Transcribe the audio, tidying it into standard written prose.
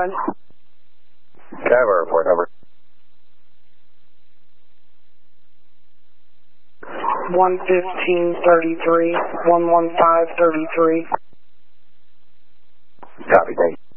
one. Chicago Airport, over. 11533, 11533. Copy, thank you.